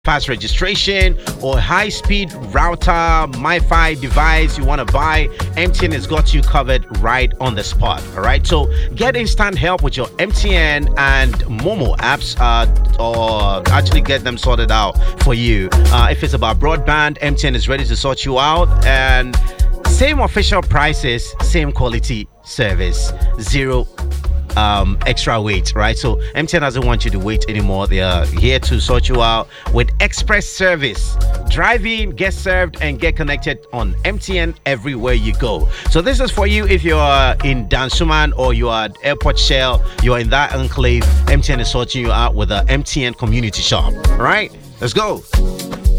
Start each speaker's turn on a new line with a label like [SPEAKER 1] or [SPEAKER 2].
[SPEAKER 1] fast registration or high-speed router, MiFi device you want to buy, MTN has got you covered right on the spot. All right, so get instant help with your MTN and Momo apps, or actually get them sorted out for you. If it's about broadband, MTN is ready to sort you out, and same official prices, same quality service, zero extra wait, right? So MTN doesn't want you to wait anymore. They are here to sort you out with express service. Drive in, get served, and get connected on MTN everywhere you go. So this is for you if you're in Dansuman or you are at Airport Shell, you are in that enclave. MTN is sorting you out with a MTN community shop. All right, let's go.